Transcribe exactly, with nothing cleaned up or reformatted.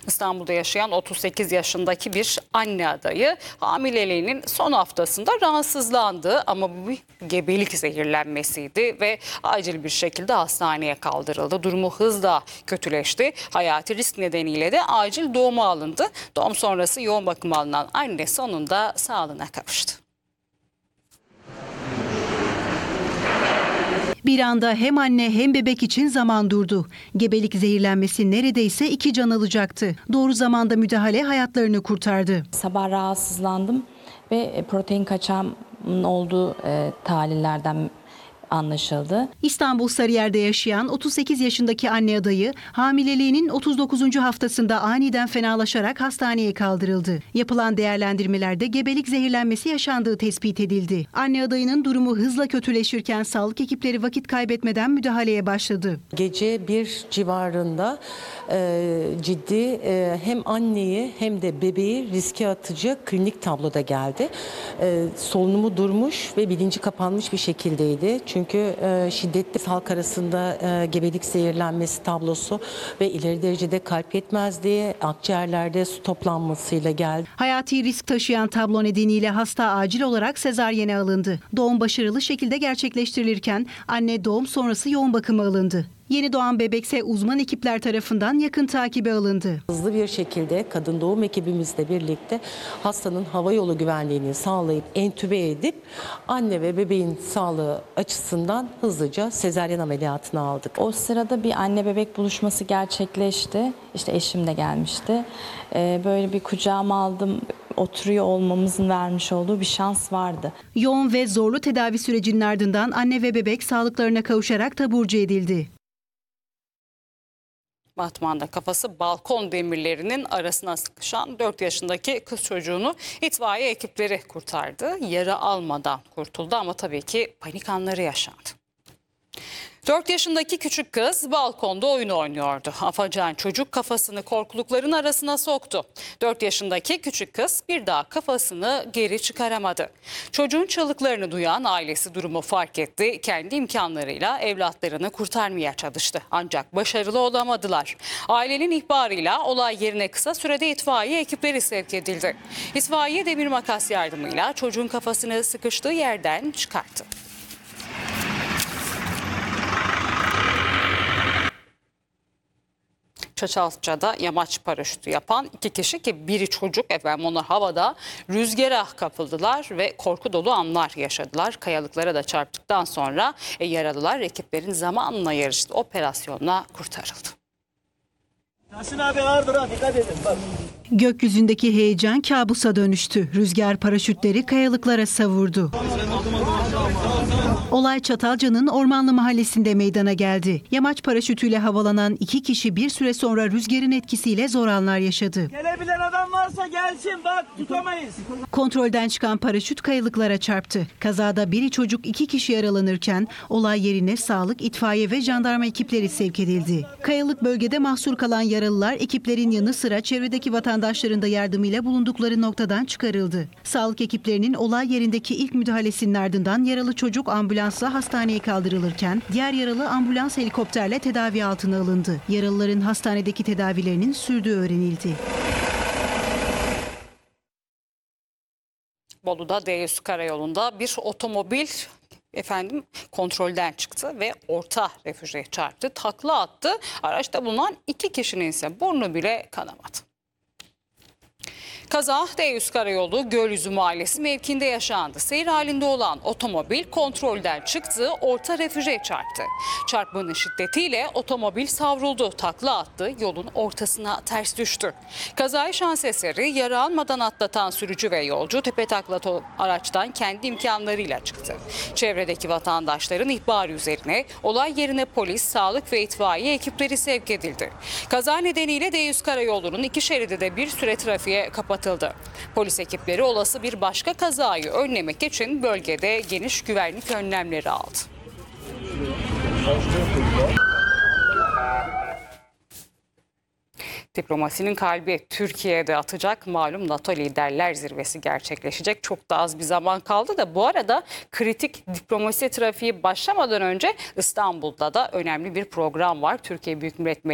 İstanbul'da yaşayan otuz sekiz yaşındaki bir anne adayı hamileliğinin son haftasında rahatsızlandı ama bu bir gebelik zehirlenmesiydi ve acil bir şekilde hastaneye kaldırıldı. Durumu hızla kötüleşti. Hayati risk nedeniyle de acil doğuma alındı. Doğum sonrası yoğun bakıma alınan anne sonunda sağlığına kavuştu. Bir anda hem anne hem bebek için zaman durdu. Gebelik zehirlenmesi neredeyse iki can alacaktı. Doğru zamanda müdahale hayatlarını kurtardı. Sabah rahatsızlandım ve protein kaçağımın olduğu e, tahlillerden anlaşıldı. İstanbul Sarıyer'de yaşayan otuz sekiz yaşındaki anne adayı hamileliğinin otuz dokuzuncu haftasında aniden fenalaşarak hastaneye kaldırıldı. Yapılan değerlendirmelerde gebelik zehirlenmesi yaşandığı tespit edildi. Anne adayının durumu hızla kötüleşirken sağlık ekipleri vakit kaybetmeden müdahaleye başladı. Gece bir civarında e, ciddi e, hem anneyi hem de bebeği riske atıcı klinik tabloda geldi. E, solunumu durmuş ve bilinci kapanmış bir şekildeydi. Çünkü e, şiddetli halk arasında e, gebelik zehirlenmesi tablosu ve ileri derecede kalp yetmezliği, akciğerlerde su toplanmasıyla geldi. Hayati risk taşıyan tablo nedeniyle hasta acil olarak sezaryene alındı. Doğum başarılı şekilde gerçekleştirilirken anne doğum sonrası yoğun bakıma alındı. Yeni doğan bebekse uzman ekipler tarafından yakın takibe alındı. Hızlı bir şekilde kadın doğum ekibimizle birlikte hastanın hava yolu güvenliğini sağlayıp entübe edip anne ve bebeğin sağlığı açısından hızlıca sezaryen ameliyatına aldık. O sırada bir anne bebek buluşması gerçekleşti. İşte eşim de gelmişti. Ee, böyle bir kucağıma aldım. Oturuyor olmamızın vermiş olduğu bir şans vardı. Yoğun ve zorlu tedavi sürecinin ardından anne ve bebek sağlıklarına kavuşarak taburcu edildi. Batman'da kafası balkon demirlerinin arasına sıkışan dört yaşındaki kız çocuğunu itfaiye ekipleri kurtardı. Yara almadan kurtuldu ama tabii ki panik anları yaşandı. dört yaşındaki küçük kız balkonda oyun oynuyordu. Afacan çocuk kafasını korkulukların arasına soktu. dört yaşındaki küçük kız bir daha kafasını geri çıkaramadı. Çocuğun çığlıklarını duyan ailesi durumu fark etti. Kendi imkanlarıyla evlatlarını kurtarmaya çalıştı. Ancak başarılı olamadılar. Ailenin ihbarıyla olay yerine kısa sürede itfaiye ekipleri sevk edildi. İtfaiye demir makas yardımıyla çocuğun kafasını sıkıştığı yerden çıkarttı. Çatalca'da yamaç paraşütü yapan iki kişi ki biri çocuk efendim onlar havada rüzgara kapıldılar ve korku dolu anlar yaşadılar. Kayalıklara da çarptıktan sonra e, yaralılar ekiplerin zamanla yarıştı operasyonla kurtarıldı. Yasin abi ağırdır ha, dikkat edin bak. Gökyüzündeki heyecan kabusa dönüştü. Rüzgar paraşütleri kayalıklara savurdu. Olay Çatalca'nın Ormanlı Mahallesi'nde meydana geldi. Yamaç paraşütüyle havalanan iki kişi bir süre sonra rüzgarın etkisiyle zor anlar yaşadı. Gelebilen adam varsa gelsin bak, tutamayız. Kontrolden çıkan paraşüt kayalıklara çarptı. Kazada biri çocuk iki kişi yaralanırken olay yerine sağlık, itfaiye ve jandarma ekipleri sevk edildi. Kayalık bölgede mahsur kalan yaralılar ekiplerin yanı sıra çevredeki vatandaşların da yardımıyla bulundukları noktadan çıkarıldı. Sağlık ekiplerinin olay yerindeki ilk müdahalesinin ardından yaralı çocuk ambulansla hastaneye kaldırılırken diğer yaralı ambulans helikopterle tedavi altına alındı. Yaralıların hastanedeki tedavilerinin sürdüğü öğrenildi. Bolu'da D yüz Karayolu'nda bir otomobil efendim kontrolden çıktı ve orta refüje çarptı. Takla attı. Araçta bulunan iki kişinin ise burnu bile kanamadı. Kaza D yüz Karayolu Gölyüzü Mahallesi mevkinde yaşandı. Seyir halinde olan otomobil kontrolden çıktı, orta refüje çarptı. Çarpmanın şiddetiyle otomobil savruldu, takla attı, yolun ortasına ters düştü. Kazayı şans eseri yara almadan atlatan sürücü ve yolcu tepetaklak araçtan kendi imkanlarıyla çıktı. Çevredeki vatandaşların ihbarı üzerine olay yerine polis, sağlık ve itfaiye ekipleri sevk edildi. Kaza nedeniyle D yüz Karayolu'nun iki şeridi de bir süre trafiğe kapatıldı. Polis ekipleri olası bir başka kazayı önlemek için bölgede geniş güvenlik önlemleri aldı. Diplomasinin kalbi Türkiye'de atacak. Malum NATO liderler zirvesi gerçekleşecek. Çok da az bir zaman kaldı da bu arada kritik diplomasi trafiği başlamadan önce İstanbul'da da önemli bir program var. Türkiye Büyük Millet Meclisi